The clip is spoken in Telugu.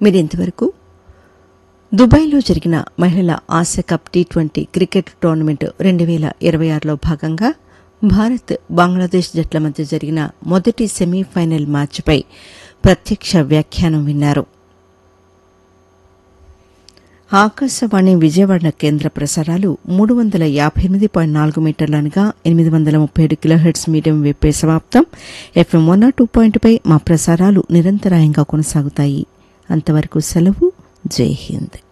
మీరింతవరకు దుబాయ్లో జరిగిన మహిళల Asia cup T20 cricket tournament 2026లో భాగంగా భారత్ బంగ్లాదేశ్ జట్ల మధ్య జరిగిన మొదటి సెమీఫైనల్ మ్యాచ్పై ప్రత్యక్ష వ్యాఖ్యానం విన్నారు. ఆకాశవాణి విజయవాడ కేంద్ర ప్రసారాలు 358.4 మీటర్లు అనగా 837 కిలోహెర్ట్జ్ మీడియం వేవ్పై సమాప్తం. FM 102.5 మా ప్రసారాలు నిరంతరాయంగా కొనసాగుతాయి. అంతవరకు సెలవు. జై హింద్.